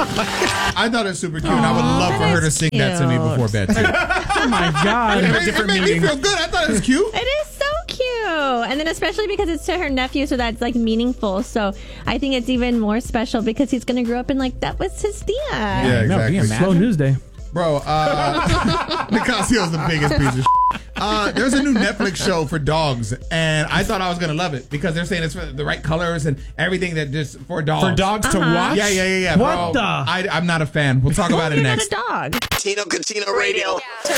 I thought it was super cute, and I would love for her to sing that to me before bed, too. Oh, my God. It made me feel good. I thought it was cute. It is so cute. And then especially because it's to her nephew, so that's like meaningful. So I think it's even more special because he's going to grow up and like, that was his dad. Yeah, exactly. Slow news day. Bro, Nicasio's the biggest piece of shit. There's a new Netflix show for dogs, and I thought I was going to love it because they're saying it's for the right colors and everything that just for dogs. For dogs to watch? Yeah. What bro, the? I'm not a fan. We'll talk about it You're next. not a dog. Tino Catino Radio.